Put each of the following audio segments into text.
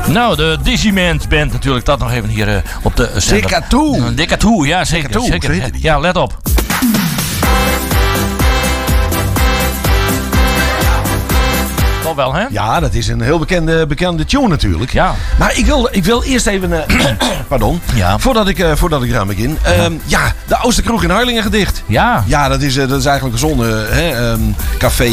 Nou, de Digimans Band natuurlijk. Dat nog even hier op de zender. Decatoo, ja zeker. Zeker. Ja, let op. Wel, hè? Ja, dat is een heel bekende tune natuurlijk. Ja. Maar ik wil eerst even... pardon. Ja. Voordat ik eraan begin. De oudste kroeg in Harlingen gedicht. Ja. Ja, dat is eigenlijk een zonde. Café...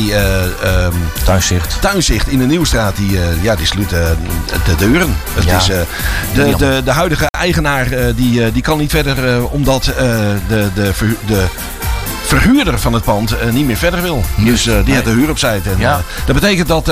Tuinzicht in de Nieuwstraat. Die sluit de deuren. Het is, de huidige eigenaar die kan niet verder omdat de verhuurder van het pand niet meer verder wil. Dus die had de huur opzij. Dat betekent dat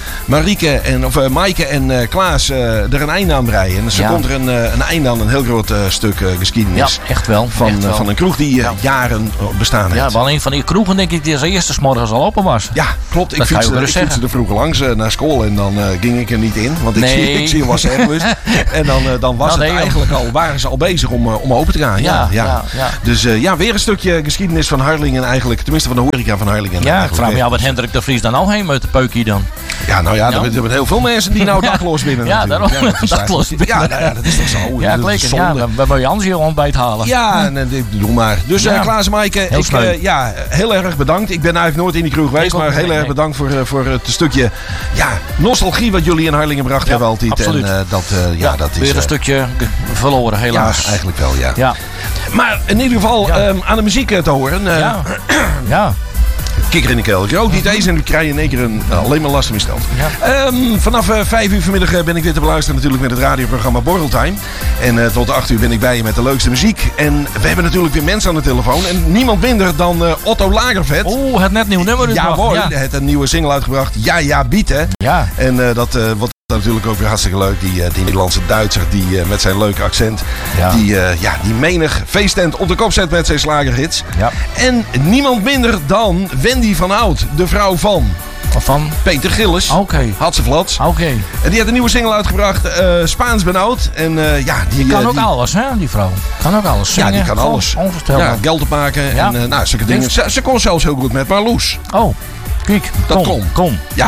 Maaike en Klaas er een einde aan breien. En er komt er een einde aan een heel groot stuk geschiedenis. Ja, echt wel. Van een kroeg die jaren bestaan heeft. Ja, wel een van die kroegen denk ik die als eerste 's morgens al open was. Ja, klopt. Ik fietste er vroeger langs naar school en dan ging ik er niet in. Want ik zie was ergens. En dan was het eigenlijk al, waren ze al bezig om open te gaan. Ja. Dus weer een stukje geschiedenis van Harlingen eigenlijk. Tenminste van de horeca van Harlingen. Ja, ik vraag me af wat Hendrik de Vries dan al heen met de peukie dan. Ja, er zijn heel veel mensen die nou dakloos binnen. Ja, daarom. Dakloos binnen. Ja, dat is toch zo. Ja, zeker. Ja, we hebben Jans hier ontbijt halen. Ja, doe maar. Dus Klaas en Maaike, heel erg bedankt. Ik ben eigenlijk nooit in die kroeg geweest, maar heel erg bedankt voor het stukje nostalgie wat jullie in Harlingen bracht hebben altijd. Absoluut. En dat is weer een stukje verloren, helaas. Ja, eigenlijk wel, ja. Maar in ieder geval aan de muziek te horen. Ja. Kikker in de kelder. Ik ook niet eens en ik krijg in één keer alleen maar last van mijn stelt. Vanaf 5 uur vanmiddag ben ik weer te beluisteren natuurlijk met het radioprogramma Borreltime. En tot 8 uur ben ik bij je met de leukste muziek. En we hebben natuurlijk weer mensen aan de telefoon. En niemand minder dan Otto Lagervet. Oh, het net nieuw nummer. Ja, mooi. Hij heeft een nieuwe single uitgebracht. Ja, bieten. Ja. En dat wordt natuurlijk ook weer hartstikke leuk. Die Nederlandse Duitser die met zijn leuke accent. Die menig feesttent op de kop zet met zijn slagerhits. Ja. En niemand minder dan Wendy van Oud. De vrouw van Peter Gillis. Hatseflats. En die heeft een nieuwe single uitgebracht. Spaans benauwd. En die kan ook alles, hè, die vrouw. Kan ook alles zingen. Ja, die kan alles. Onvoorstelbaar. Ja, geld opmaken. Ja. En zulke dingen. Ze kon zelfs heel goed met Marloes. Oh, kijk. Kom. Ja.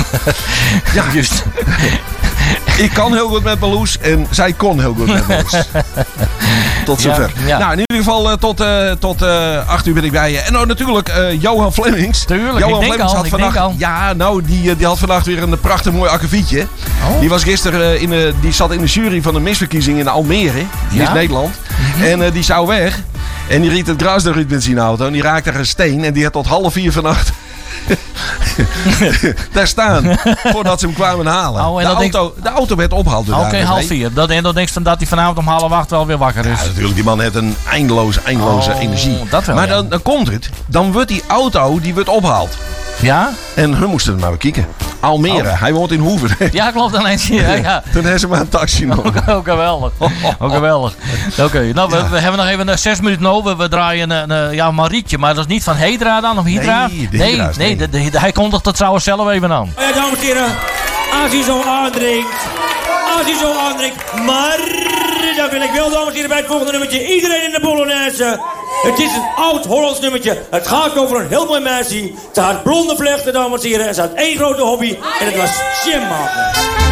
Juist. Ik kan heel goed met Marloes en zij kon heel goed met Marloes. Tot zover. Ja. Nou, in ieder geval tot 8 uur ben ik bij je. En natuurlijk Johan Flemings. Tuurlijk, Johan ik denk had vandaag. Ja, nou, die had vandaag weer een prachtig mooi akkefietje. Oh. Die was gisteren die zat in de jury van de misverkiezing in Almere, Miss Nederland. Mm-hmm. En die zou weg. En die riet het gras eruit met zijn auto. En die raakte er een steen. En die had tot 3:30 vannacht daar staan. Voordat ze hem kwamen halen. Oh, de auto werd opgehaald. Oké, 3:30. Dan denk je dat hij vanavond om 7:30 wel weer wakker is. Ja, natuurlijk. Die man heeft een eindeloze energie. Dat wel, maar dan komt het. Dan wordt die auto opgehaald. Ja? En we moesten er maar kijken. Almere. Hij woont in Hoeven. Ja, klopt. Dan eens hier. Ja. Toen hebben ze maar een taxi nodig. Ook geweldig. Oké. Nou, we hebben nog even 6 minuten over. We draaien een Marietje. Maar dat is niet van Hedra dan? Of Hydra? Nee. Hij kondigt dat trouwens zelf even aan. Ja, dames en heren. Als hij zo aandringt. Maar dan wil ik wel, dames en heren, bij het volgende nummertje. Iedereen in de Polonaise. Het is een oud-Hollands nummertje. Het gaat over een heel mooi meisje. Ze had blonde vlechten, dames en heren. En ze had één grote hobby. En het was jam maken.